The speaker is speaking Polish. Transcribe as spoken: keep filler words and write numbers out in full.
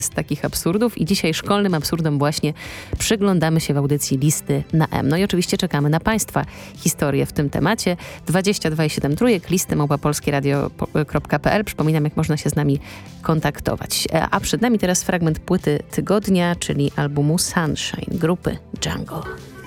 z takich absurdów i dzisiaj szkolnym absurdom właśnie przyglądamy się w audycji Listy na M. No i oczywiście czekamy na Państwa historie w tym temacie. dwadzieścia dwa i siedem trójek, listy małpa polskieradio kropka p l. Przypominam, jak można się z nami kontaktować. A przed nami teraz fragment płyty tygodnia, czyli albumu Sunshine grupy Jungle.